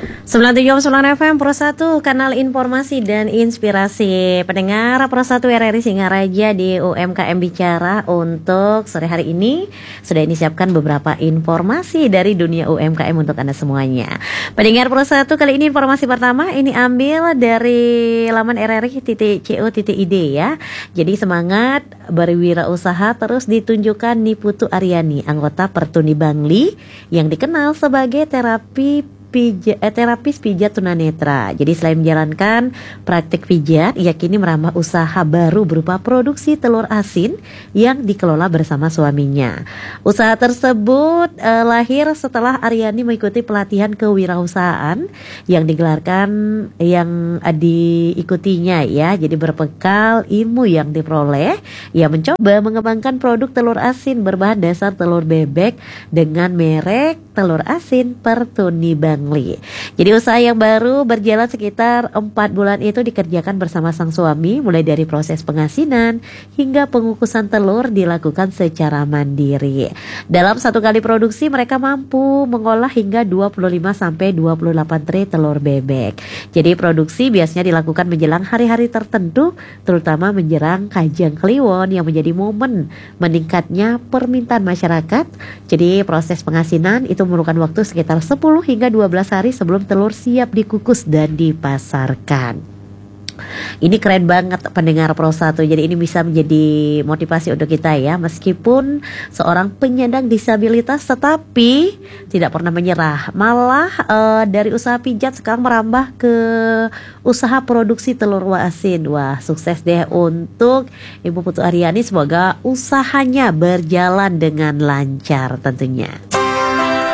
97,9 FM Pro 1, kanal informasi dan inspirasi pendengar Pro 1 RRI Singaraja di UMKM Bicara. Untuk sore hari ini sudah disiapkan beberapa informasi dari dunia UMKM untuk Anda semuanya. Pendengar Pro 1, kali ini informasi pertama ini ambil dari laman rri.co.id ya. Jadi semangat berwirausaha terus ditunjukkan Niputu Aryani, anggota Pertuni Bangli yang dikenal sebagai terapis pijat tunanetra. Jadi selain menjalankan praktik pijat, ia kini merambah usaha baru berupa produksi telur asin yang dikelola bersama suaminya. Usaha tersebut lahir setelah Aryani mengikuti pelatihan kewirausahaan yang diikutinya ya. Jadi berbekal ilmu yang diperoleh, ia mencoba mengembangkan produk telur asin berbahan dasar telur bebek dengan merek telur asin Pertuni Bangli. Jadi usaha yang baru berjalan sekitar 4 bulan itu dikerjakan bersama sang suami, mulai dari proses pengasinan hingga pengukusan telur dilakukan secara mandiri. Dalam satu kali produksi mereka mampu mengolah hingga 25-28 tray telur bebek. Jadi produksi biasanya dilakukan menjelang hari-hari tertentu, terutama menjelang Kajang Kliwon yang menjadi momen meningkatnya permintaan masyarakat. Jadi proses pengasinan itu memerlukan waktu sekitar 10 hingga 12 hari sebelum telur siap dikukus dan dipasarkan. Ini keren banget pendengar Pro 1. Jadi ini bisa menjadi motivasi untuk kita ya. Meskipun seorang penyandang disabilitas tetapi tidak pernah menyerah. Malah dari usaha pijat sekarang merambah ke usaha produksi telur asin. Wah, sukses deh untuk Ibu Putu Aryani. Semoga usahanya berjalan dengan lancar tentunya.